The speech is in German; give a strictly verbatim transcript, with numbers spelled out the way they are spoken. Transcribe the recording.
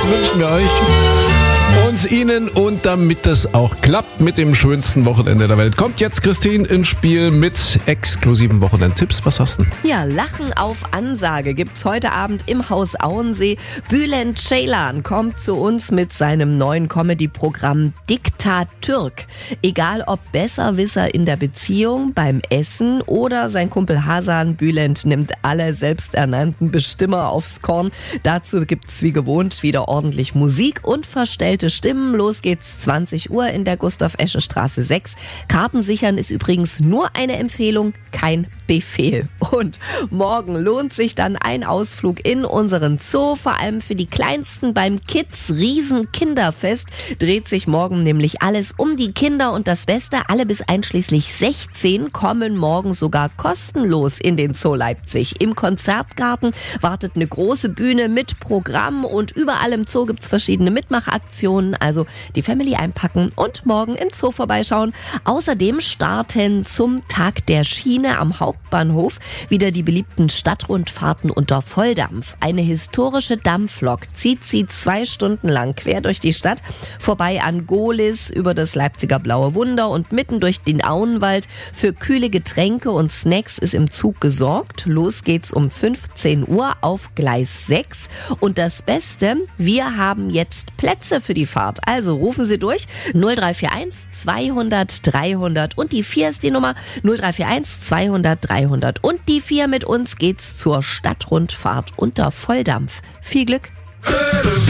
wünschen wir euch und Ihnen. Und damit das auch klappt mit dem schönsten Wochenende der Welt, kommt jetzt Christine ins Spiel mit exklusiven Wochenendtipps. Was hast du denn? Ja, Lachen auf Ansage gibt's heute Abend im Haus Auensee. Bülent Ceylan kommt zu uns mit seinem neuen Comedy-Programm Diktatürk. Egal ob Besserwisser in der Beziehung, beim Essen oder sein Kumpel Hasan, Bülent nimmt alle selbsternannten Bestimmer aufs Korn. Dazu gibt's wie gewohnt wieder ordentlich Musik und verstellte Stimmen. Los geht's zwanzig Uhr in der Gustav-Esche-Straße sechs. Karten sichern ist übrigens nur eine Empfehlung, kein Befehl. Und morgen lohnt sich dann ein Ausflug in unseren Zoo. Vor allem für die Kleinsten beim Kids Riesen Kinderfest dreht sich morgen nämlich alles um die Kinder. Und das Beste, alle bis einschließlich sechzehn kommen morgen sogar kostenlos in den Zoo Leipzig. Im Konzertgarten wartet eine große Bühne mit Programm und überall im Zoo gibt's verschiedene Mitmachaktionen. Also die Family einpacken und morgen im Zoo vorbeischauen. Außerdem starten zum Tag der Schiene am Hauptbahnhof wieder die beliebten Stadtrundfahrten unter Volldampf. Eine historische Dampflok zieht sie zwei Stunden lang quer durch die Stadt, vorbei an Gohlis, über das Leipziger Blaue Wunder und mitten durch den Auenwald. Für kühle Getränke und Snacks ist im Zug gesorgt. Los geht's um fünfzehn Uhr auf Gleis sechs. Und das Beste, wir haben jetzt Plätze für die Fahrt. Also rufen Sie durch null drei vier eins zweihundert dreihundert und die vier ist die Nummer null drei vier eins zweihundert dreihundert und die vier. Mit uns geht's zur Stadtrundfahrt unter Volldampf. Viel Glück!